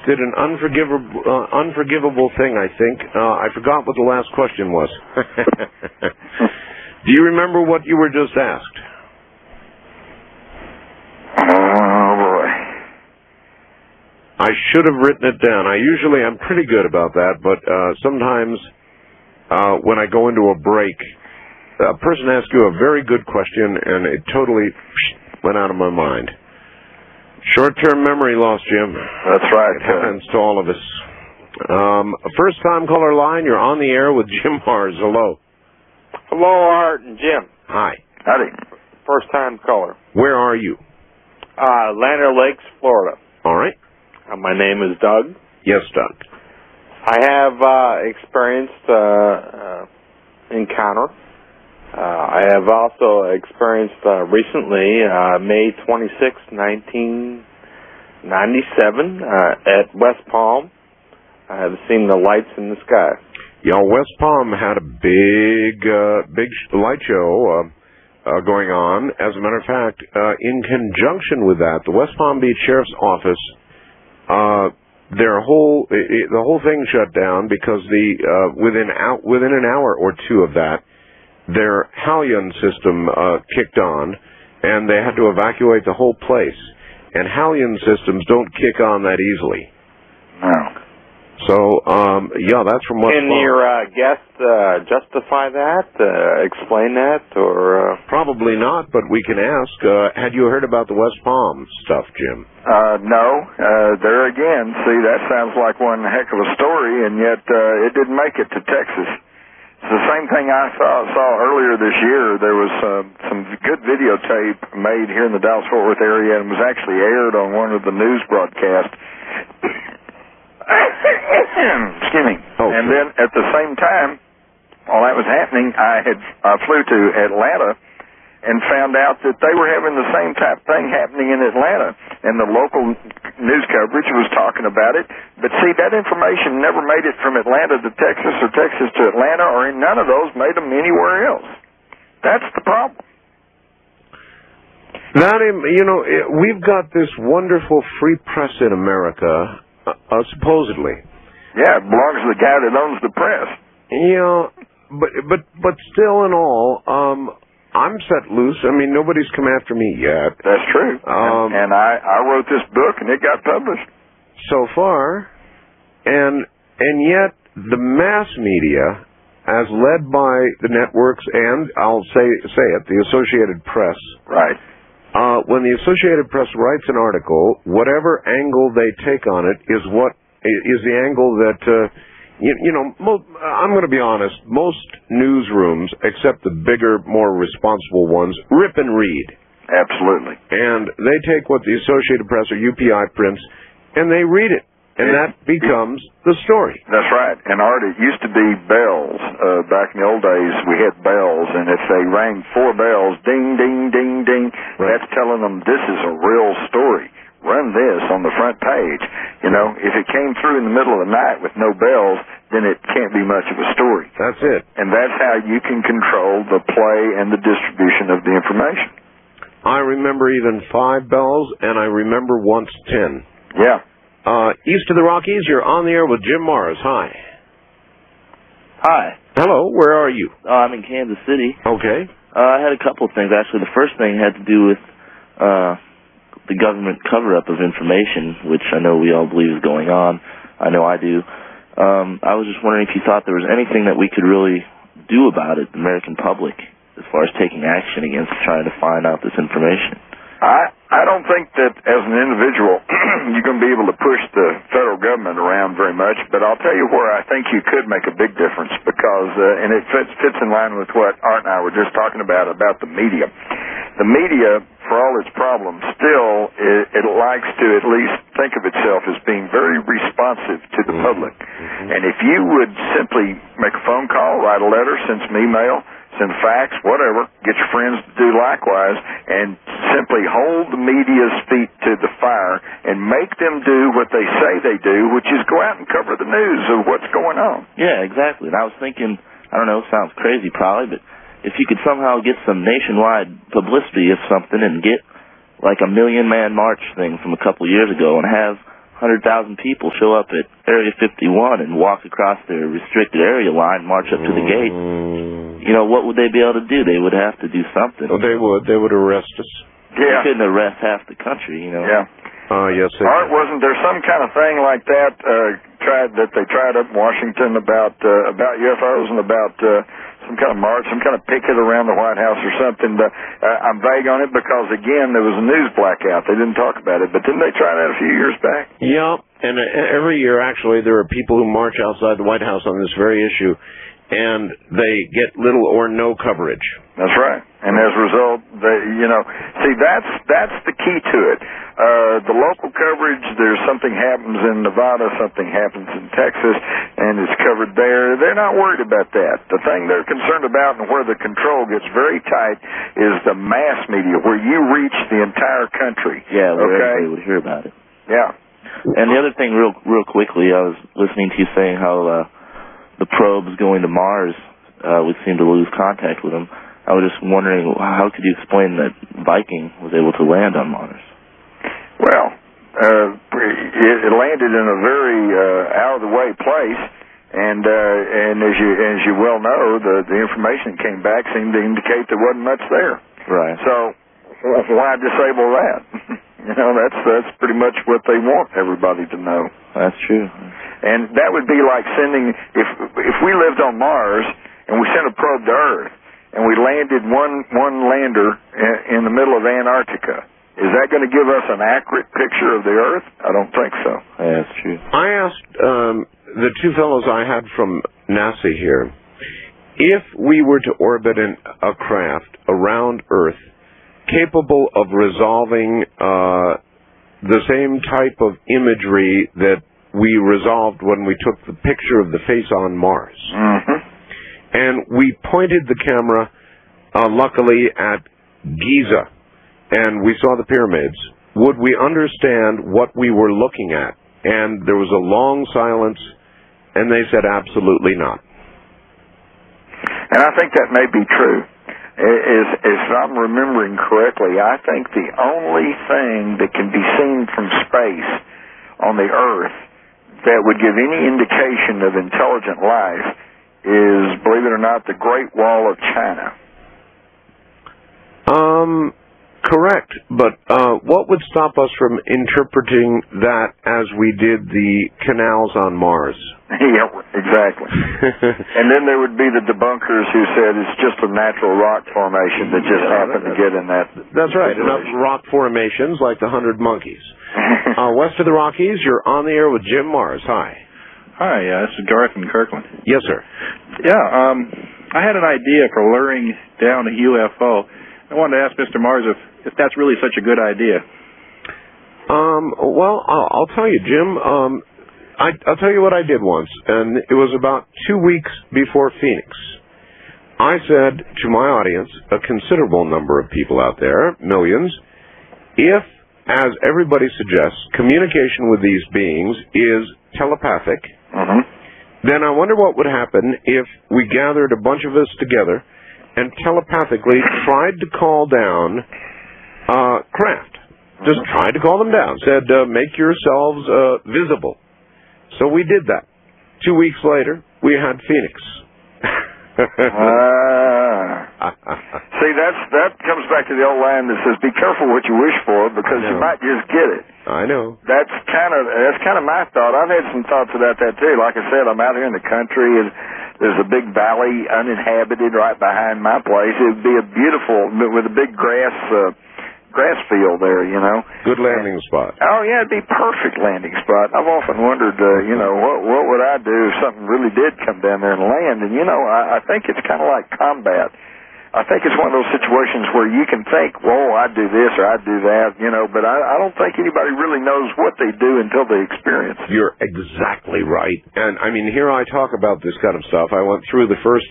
did an unforgivable thing, I think. I forgot what the last question was. Do you remember what you were just asked? Oh, boy. I should have written it down. I'm pretty good about that, but sometimes when I go into a break, a person asks you a very good question, and it totally went out of my mind. Short-term memory loss, Jim. That's right. It happens to all of us. First-time caller line, you're on the air with Jim Mars. Hello. Hello, Art and Jim. Hi. Howdy. First-time caller. Where are you? Lander Lakes, Florida. All right. My name is Doug. Yes, Doug. I have experienced encounter. I have also experienced recently, May 26, 1997, at West Palm. I have seen the lights in the sky. Yeah, West Palm had a big light show going on. As a matter of fact, in conjunction with that, the West Palm Beach Sheriff's Office, the whole thing shut down because within an hour or two of that, their Halion system kicked on, and they had to evacuate the whole place. And Halion systems don't kick on that easily. No. So, that's from West Palm. Can your guest justify that, explain that, or...? Probably not, but we can ask. Had you heard about the West Palm stuff, Jim? No. There again, see, that sounds like one heck of a story, and yet it didn't make it to Texas. It's the same thing I saw earlier this year. There was some good videotape made here in the Dallas-Fort Worth area, and was actually aired on one of the news broadcasts. Excuse me. Oh, and then at the same time, while that was happening, I flew to Atlanta and found out that they were having the same type of thing happening in Atlanta, and the local news coverage was talking about it. But see, that information never made it from Atlanta to Texas or Texas to Atlanta, or none of those made them anywhere else. That's the problem. We've got this wonderful free press in America, supposedly. Yeah, it belongs to the guy that owns the press. Yeah, but still in all, I'm set loose. I mean, nobody's come after me yet. That's true. And I wrote this book, and it got published. So far, and yet the mass media, as led by the networks and, I'll say it, the Associated Press. Right. When the Associated Press writes an article, whatever angle they take on it is the angle that... I'm going to be honest, most newsrooms, except the bigger, more responsible ones, rip and read. Absolutely. And they take what the Associated Press or UPI prints, and they read it. And that becomes the story. That's right. And Art, it used to be bells. Back in the old days, we had bells, and if they rang 4 bells, ding, ding, ding, ding, right, that's telling them this is a real story. Run this on the front page. If it came through in the middle of the night with no bells, then it can't be much of a story. That's it. And that's how you can control the play and the distribution of the information. I remember even 5 bells, and I remember once 10. Yeah. East of the Rockies, you're on the air with Jim Mars. Hi. Hi. Hello, where are you? I'm in Kansas City. Okay. I had a couple of things, actually. The first thing had to do with the government cover-up of information, which I know we all believe is going on. I know I do. I was just wondering if you thought there was anything that we could really do about it, the American public, as far as taking action against trying to find out this information. I don't think that as an individual you're going to be able to push the federal government around very much, but I'll tell you where I think you could make a big difference because, and it fits in line with what Art and I were just talking about the media. The media, for all its problems, still it likes to at least think of itself as being very responsive to the public. And if you would simply make a phone call, write a letter, send some email, send a fax, whatever, get your friends to do likewise, and simply hold the media's feet to the fire and make them do what they say they do, which is go out and cover the news of what's going on. Yeah, exactly. And I was thinking, I don't know, it sounds crazy probably, but if you could somehow get some nationwide publicity of something and get like a 1 million man march thing from a couple years ago and have 100,000 people show up at Area 51 and walk across their restricted area line, march up to the gate, what would they be able to do? They would have to do something. Oh, they would. They would arrest us. Yeah. They couldn't arrest half the country, Yeah. Yes. Art, wasn't there some kind of thing like that they tried up in Washington about UFOs and about some kind of march, some kind of picket around the White House or something? I'm vague on it because, again, there was a news blackout. They didn't talk about it, but didn't they try that a few years back? Yeah, and every year, actually, there are people who march outside the White House on this very issue, and they get little or no coverage. That's right. And as a result, that's the key to it. The local coverage, there's something happens in Nevada, something happens in Texas, and it's covered there. They're not worried about that. The thing they're concerned about and where the control gets very tight is the mass media, where you reach the entire country. Yeah, where everybody would hear about it. Yeah. And the other thing, real quickly, I was listening to you saying how the probes going to Mars would seem to lose contact with them. I was just wondering, how could you explain that Viking was able to land on Mars? Well, it landed in a very out-of-the-way place, and as you well know, the information that came back seemed to indicate there wasn't much there. Right. So why disable that? That's pretty much what they want everybody to know. That's true. And that would be like sending, if we lived on Mars and we sent a probe to Earth and we landed one lander in the middle of Antarctica, is that going to give us an accurate picture of the Earth? I don't think so. Yeah, that's true. I asked the two fellows I had from NASA here, if we were to orbit a craft around Earth capable of resolving the same type of imagery that we resolved when we took the picture of the face on Mars. Mm-hmm. And we pointed the camera, luckily, at Giza, and we saw the pyramids. Would we understand what we were looking at? And there was a long silence, and they said absolutely not. And I think that may be true. If I'm remembering correctly, I think the only thing that can be seen from space on the Earth that would give any indication of intelligent life is, believe it or not, the Great Wall of China. Correct. But what would stop us from interpreting that as we did the canals on Mars? Yeah, exactly. And then there would be the debunkers who said it's just a natural rock formation that just happened to get in that. That's right. Enough rock formations like the 100 Monkeys. West of the Rockies, you're on the air with Jim Mars. Hi. Hi, this is Garth in Kirkland. Yes, sir. Yeah, I had an idea for luring down a UFO. I wanted to ask Mr. Mars if that's really such a good idea. Well, I'll tell you, Jim. I'll tell you what I did once, and it was about 2 weeks before Phoenix. I said to my audience, a considerable number of people out there, millions, if, as everybody suggests, communication with these beings is telepathic, then I wonder what would happen if we gathered a bunch of us together and telepathically tried to call down craft. Just tried to call them down. Said, make yourselves visible. So we did that. 2 weeks later, we had Phoenix. See, that comes back to the old line that says, "Be careful what you wish for, because you might just get it." I know. That's kind of my thought. I've had some thoughts about that too. Like I said, I'm out here in the country, and there's a big valley uninhabited right behind my place. It'd be a beautiful, with a big grass field there, you know. Good landing spot. Oh yeah, it'd be perfect landing spot. I've often wondered, what would I do if something really did come down there and land? And I think it's kind of like combat. I think it's one of those situations where you can think, "Whoa, I'd do this or I'd do that," but I don't think anybody really knows what they do until they experience it. You're exactly right. And I mean, here I talk about this kind of stuff. I went through the first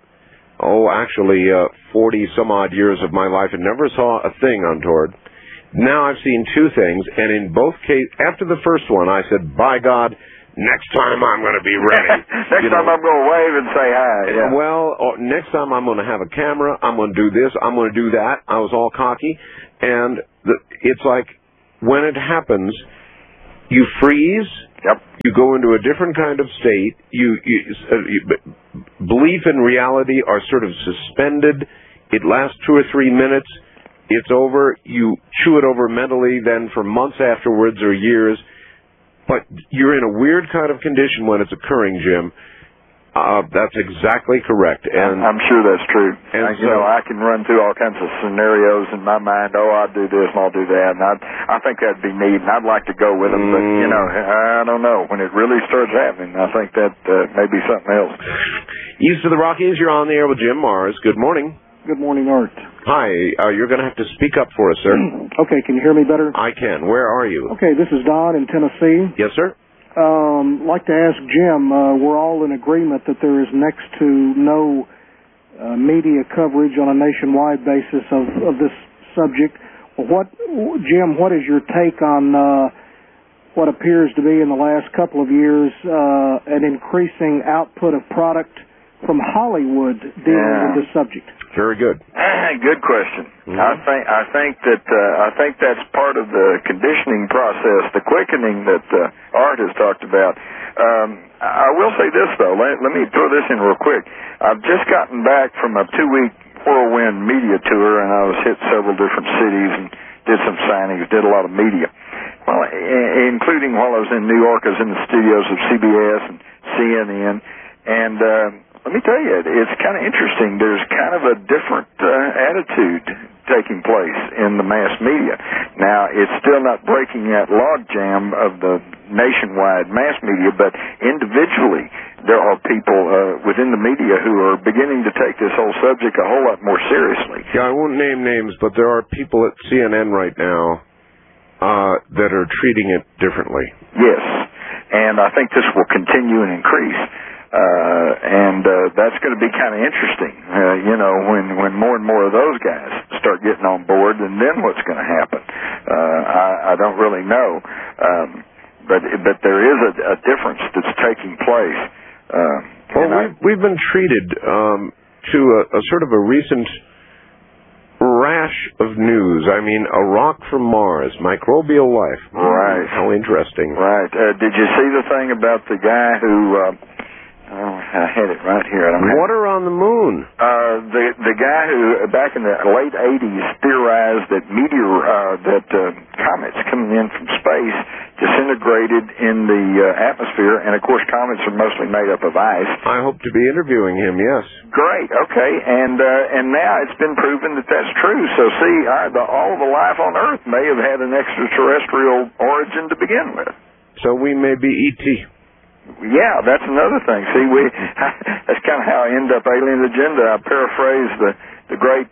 40 some odd years of my life and never saw a thing untoward. Now I've seen two things, and in both cases, after the first one, I said, "By God, next time I'm going to be ready." Next time I'm going to wave and say hi. Yeah. Well, next time I'm going to have a camera. I'm going to do this. I'm going to do that. I was all cocky. And it's like, when it happens, You freeze. Yep. You go into a different kind of state. Belief and reality are sort of suspended. It lasts 2 or 3 minutes. It's over. You chew it over mentally then for months afterwards or years. But you're in a weird kind of condition when it's occurring, Jim. That's exactly correct. And I'm sure that's true. And I can run through all kinds of scenarios in my mind. Oh, I'll do this and I'll do that. And I think that'd be neat, and I'd like to go with them. But, I don't know. When it really starts happening, I think that may be something else. East of the Rockies, you're on the air with Jim Mars. Good morning. Good morning, Art. Hi. You're going to have to speak up for us, sir. Okay, can you hear me better? I can. Where are you? Okay, this is Don in Tennessee. Yes, sir. Like to ask Jim, we're all in agreement that there is next to no media coverage on a nationwide basis of this subject. Well, Jim, what is your take on what appears to be in the last couple of years an increasing output of product from Hollywood dealing with this subject? Very good. Good question. Mm-hmm. I think that's part of the conditioning process, the quickening that Art has talked about. I will say this though. Let me throw this in real quick. I've just gotten back from a 2-week whirlwind media tour, and I was hit several different cities and did some signings, did a lot of media. Well, including while I was in New York, I was in the studios of CBS and CNN, and let me tell you, it's kind of interesting. There's kind of a different attitude taking place in the mass media. Now, it's still not breaking that logjam of the nationwide mass media, but individually, there are people within the media who are beginning to take this whole subject a whole lot more seriously. Yeah, I won't name names, but there are people at CNN right now that are treating it differently. Yes, and I think this will continue and increase. And that's going to be kind of interesting, when more and more of those guys start getting on board, and then what's going to happen? I don't really know, but there is a difference that's taking place. We've been treated to a sort of a recent rash of news. I mean, a rock from Mars, microbial life. Right. How interesting. Right. Did you see the thing about the guy who? I had it right here. Water on the moon. The guy who back in the late 80s theorized that comets coming in from space disintegrated in the atmosphere, and of course comets are mostly made up of ice. I hope to be interviewing him. Yes. Great. Okay, and now it's been proven that that's true. So see, all of the life on Earth may have had an extraterrestrial origin to begin with. So we may be E.T. Yeah, that's another thing. See, that's kind of how I end up Alien Agenda. I paraphrase the great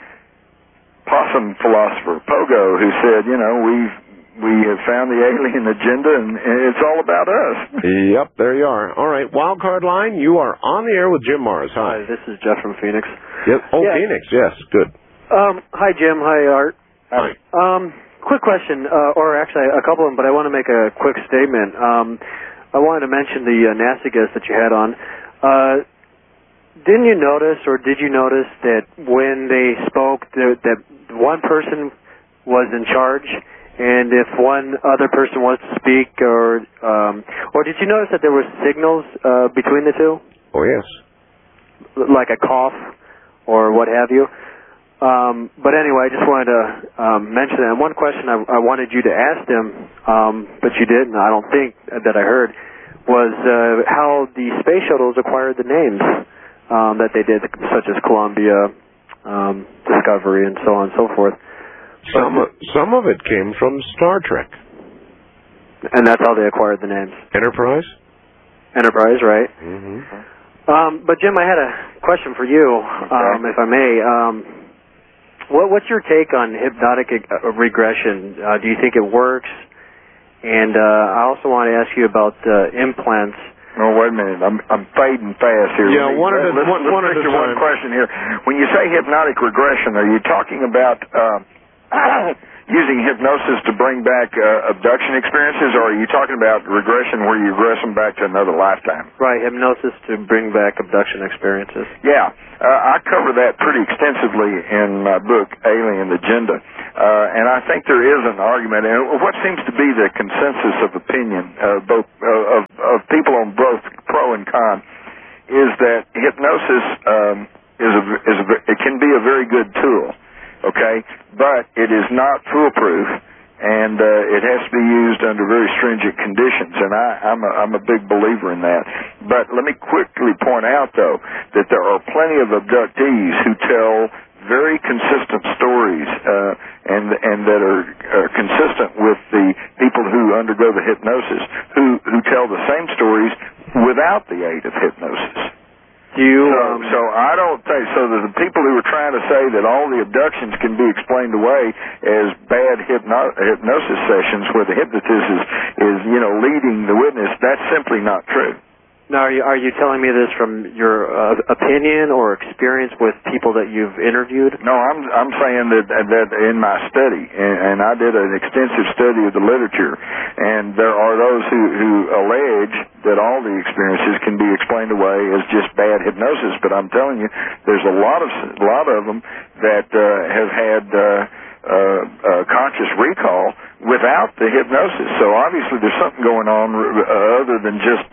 possum philosopher Pogo, who said, we have found the alien agenda, and it's all about us. Yep, there you are. All right, Wildcard Line, you are on the air with Jim Mars. Hi. Hi, this is Jeff from Phoenix. Yep. Oh, yeah. Phoenix, yes, good. Hi, Jim. Hi, Art. Hi. Quick question, or actually a couple of them, but I want to make a quick statement. I wanted to mention the NASA guest that you had on. Didn't you notice, or did you notice that when they spoke, that one person was in charge, and if one other person was to speak, or did you notice that there were signals between the two? Oh, yes. Like a cough or what have you? But anyway, I just wanted to mention that. And one question I wanted you to ask them, but you didn't, I don't think that I heard, was how the space shuttles acquired the names that they did, such as Columbia, Discovery, and so on and so forth. Some of it came from Star Trek. And that's how they acquired the names. Enterprise, right? Mm-hmm. But Jim, I had a question for you, if I may. What's your take on hypnotic regression? Do you think it works? And I also want to ask you about implants. Oh, wait a minute. I'm fading fast here. Yeah, one at a time. One question here. When you say hypnotic regression, are you talking about using hypnosis to bring back abduction experiences, or are you talking about regression where you regress them back to another lifetime? Right, hypnosis to bring back abduction experiences. Yeah, I cover that pretty extensively in my book, Alien Agenda. And I think there is an argument, and what seems to be the consensus of opinion of people on both pro and con, is that hypnosis it can be a very good tool, okay, but it is not foolproof, and it has to be used under very stringent conditions, and I'm a big believer in that. But let me quickly point out, though, that there are plenty of abductees who tell very consistent stories, and that are consistent with the people who undergo the hypnosis, who tell the same stories without the aid of hypnosis. So I don't think so. That the people who are trying to say that all the abductions can be explained away as bad hypnosis sessions where the hypnotist is leading the witness, that's simply not true. Now, are you telling me this from your opinion or experience with people that you've interviewed? No, I'm saying that in my study, and I did an extensive study of the literature, and there are those who allege that all the experiences can be explained away as just bad hypnosis. But I'm telling you, there's a lot of them that have had conscious recall without the hypnosis. So obviously there's something going on other than just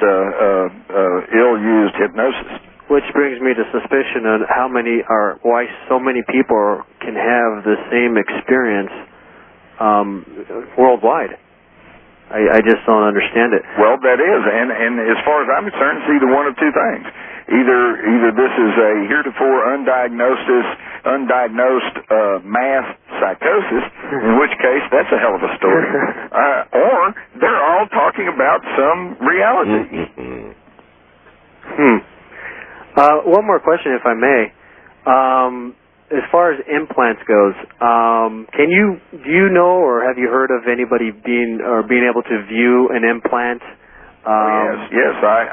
ill-used hypnosis. Which brings me to suspicion on why so many people can have the same experience worldwide. I just don't understand it. Well, that is, and as far as I'm concerned, it's either one of two things. Either this is a heretofore undiagnosed mass psychosis, in which case that's a hell of a story, or they're all talking about some reality. One more question, if I may. As far as implants goes, do you know or have you heard of anybody being able to view an implant? Yes.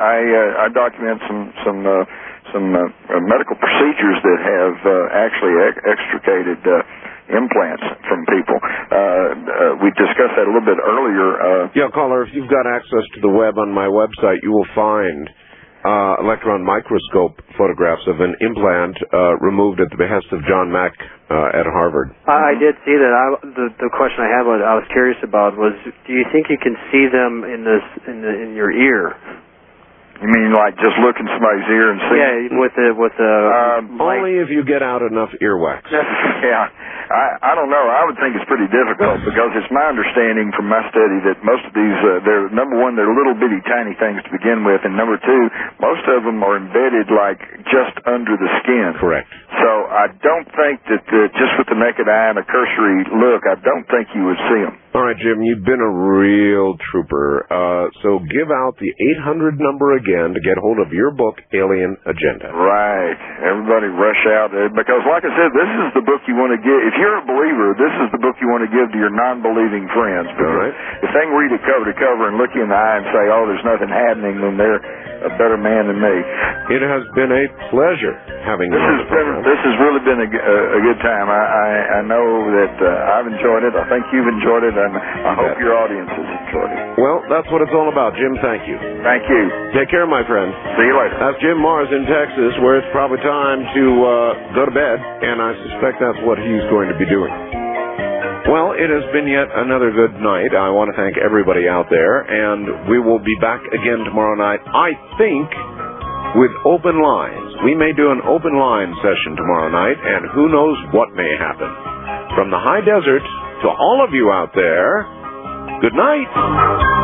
I document some medical procedures that have actually extricated implants from people. We discussed that a little bit earlier. Yeah, caller, if you've got access to the web on my website, you will find electron microscope photographs of an implant removed at the behest of John Mack at Harvard. I did see that. The question I had, I was curious about, was do you think you can see them in your ear? You mean like just look in somebody's ear and see? Yeah, with the only if you get out enough earwax. Yeah. I don't know. I would think it's pretty difficult because it's my understanding from my study that most of these, they're, number one, they're little bitty tiny things to begin with, and number two, most of them are embedded like just under the skin. Correct. So I don't think that just with the naked eye and a cursory look, I don't think you would see them. All right, Jim, you've been a real trooper. So give out the 800 number again to get hold of your book, Alien Agenda. Right. Everybody rush out. Because like I said, this is the book you want to give. If you're a believer, this is the book you want to give to your non-believing friends. All right. If they can read it cover to cover and look you in the eye and say, oh, there's nothing happening, then they're a better man than me. It has been a pleasure having you on the program. This has really been a good time. I know that I've enjoyed it. I think you've enjoyed it. And I hope your audience has enjoyed it. Well, that's what it's all about, Jim. Thank you. Thank you. Take care, my friend. See you later. That's Jim Mars in Texas, where it's probably time to go to bed, and I suspect that's what he's going to be doing. Well, it has been yet another good night. I want to thank everybody out there, and we will be back again tomorrow night, I think, with open lines. We may do an open line session tomorrow night, and who knows what may happen. From the high desert to all of you out there, good night.